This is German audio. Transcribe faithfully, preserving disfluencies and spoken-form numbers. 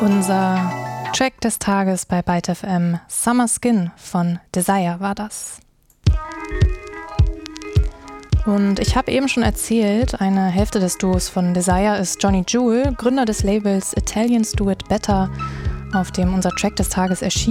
Unser Track des Tages bei Byte F M, Summer Skin von Desire war das. Und ich habe eben schon erzählt, eine Hälfte des Duos von Desire ist Johnny Jewel, Gründer des Labels Italians Do It Better, auf dem unser Track des Tages erschien.